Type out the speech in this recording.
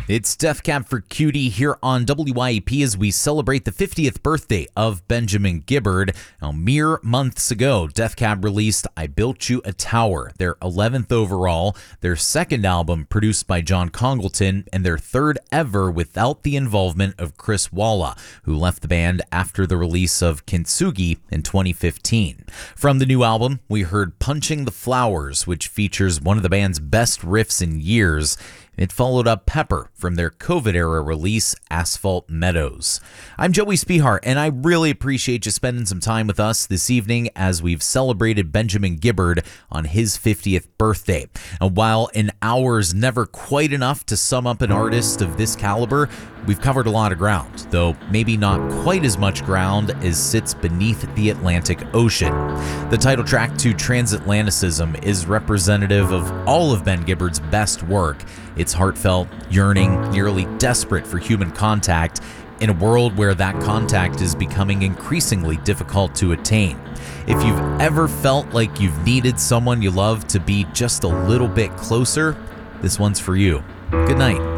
It's Death Cab for Cutie here on WYAP as we celebrate the 50th birthday of Benjamin Gibbard. Now, mere months ago, Death Cab released I Built You a Tower, their 11th overall, their second album produced by John Congleton, and their third ever without the involvement of Chris Walla, who left the band after the release of Kintsugi in 2015. From the new album, we heard Punching the Flowers, which features one of the band's best riffs in years. It followed up Pepper from their COVID-era release, Asphalt Meadows. I'm Joey Spihar, and I really appreciate you spending some time with us this evening as we've celebrated Benjamin Gibbard on his 50th birthday. And while an hour's never quite enough to sum up an artist of this caliber, we've covered a lot of ground, though maybe not quite as much ground as sits beneath the Atlantic Ocean. The title track to Transatlanticism is representative of all of Ben Gibbard's best work. It's heartfelt, yearning, nearly desperate for human contact in a world where that contact is becoming increasingly difficult to attain. If you've ever felt like you've needed someone you love to be just a little bit closer, this one's for you. Good night.